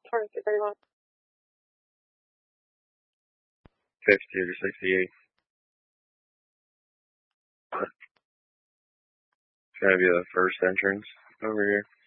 2631. 50 to 68. It's gonna be the first entrance over here.